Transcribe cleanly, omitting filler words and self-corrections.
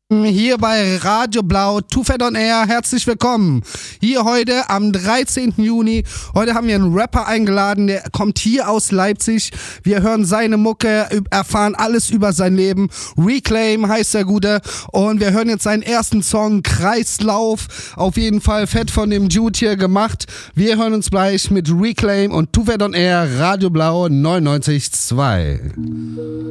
Hier bei Radio Blau, Too Fat on Air, herzlich willkommen. Hier heute am 13. Juni. Heute haben wir einen Rapper eingeladen, der kommt hier aus Leipzig. Wir hören seine Mucke, erfahren alles über sein Leben. Reclaim heißt der Gute. Und wir hören jetzt seinen ersten Song, Kreislauf. Auf jeden Fall fett von dem Dude hier gemacht. Wir hören uns gleich mit Reclaim und Too Fat on Air, Radio Blau 99,2.